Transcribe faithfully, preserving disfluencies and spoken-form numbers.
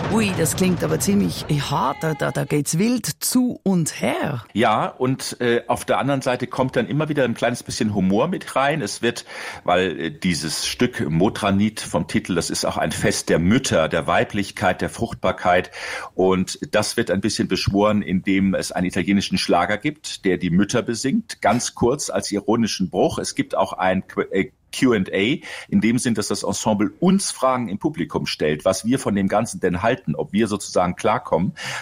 Ui, das klingt aber ziemlich hart, da, da, da geht's wild zu und her. Ja, und äh, auf der anderen Seite kommt dann immer wieder ein kleines bisschen Humor mit rein. Es wird, weil äh, dieses Stück Motranit vom Titel, das ist auch ein Fest der Mütter, der Weiblichkeit, der Fruchtbarkeit. Und das wird ein bisschen beschworen, indem es einen italienischen Schlager gibt, der die Mütter besingt, ganz kurz als ironischen Bruch. Es gibt auch ein äh, Q and A, in dem Sinn, dass das Ensemble uns Fragen im Publikum stellt, was wir von dem Ganzen denn halten, ob wir sozusagen klarkommen.